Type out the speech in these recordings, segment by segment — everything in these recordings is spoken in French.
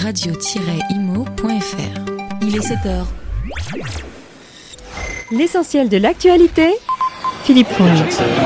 radio-imo.fr. Il est 7h. L'essentiel de l'actualité, Philippe Fonge.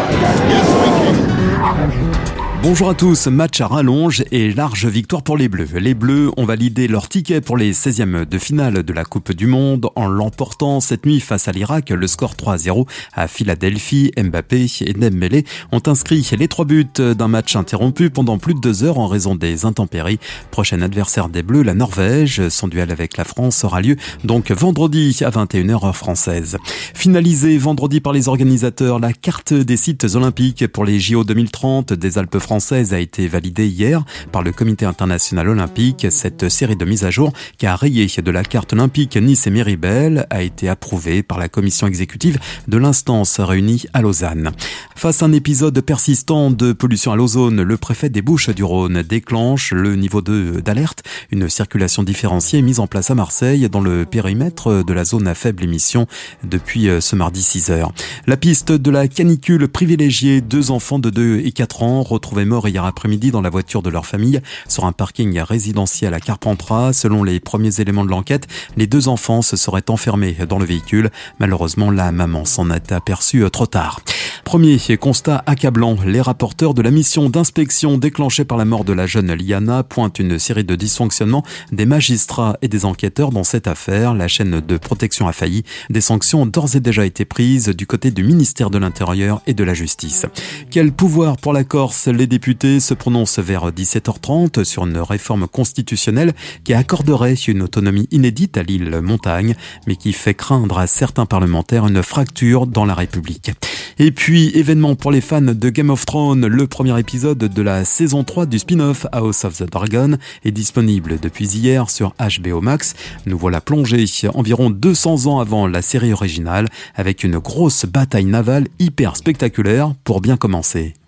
Bonjour à tous, match à rallonge et large victoire pour les Bleus. Les Bleus ont validé leur ticket pour les 16e de finale de la Coupe du Monde en l'emportant cette nuit face à l'Irak. Le score 3-0 à Philadelphie. Mbappé et Dembélé ont inscrit les 3 buts d'un match interrompu pendant plus de 2 heures en raison des intempéries. Prochain adversaire des Bleus, la Norvège. Son duel avec la France aura lieu donc vendredi à 21h heure française. Finalisée vendredi par les organisateurs, la carte des sites olympiques pour les JO 2030 des Alpes française a été validée hier par le Comité international olympique. Cette série de mises à jour qui a rayé de la carte olympique Nice et Méribel a été approuvée par la commission exécutive de l'instance réunie à Lausanne. Face à un épisode persistant de pollution à l'ozone, le préfet des Bouches-du-Rhône déclenche le niveau 2 d'alerte. Une circulation différenciée est mise en place à Marseille dans le périmètre de la zone à faible émission depuis ce mardi 6h. La piste de la canicule privilégiée, 2 enfants de 2 et 4 ans retrouvés morts hier après-midi dans la voiture de leur famille sur un parking résidentiel à Carpentras. Selon les premiers éléments de l'enquête, les 2 enfants se seraient enfermés dans le véhicule. Malheureusement, la maman s'en est aperçue trop tard. Premier constat accablant, les rapporteurs de la mission d'inspection déclenchée par la mort de la jeune Liana pointent une série de dysfonctionnements des magistrats et des enquêteurs dans cette affaire. La chaîne de protection a failli. Des sanctions ont d'ores et déjà été prises du côté du ministère de l'Intérieur et de la Justice. Quel pouvoir pour la Corse? Les députés se prononcent vers 17h30 sur une réforme constitutionnelle qui accorderait une autonomie inédite à l'île Montagne, mais qui fait craindre à certains parlementaires une fracture dans la République. Et puis, événement pour les fans de Game of Thrones, le premier épisode de la saison 3 du spin-off House of the Dragon est disponible depuis hier sur HBO Max. Nous voilà plongés environ 200 ans avant la série originale avec une grosse bataille navale hyper spectaculaire pour bien commencer.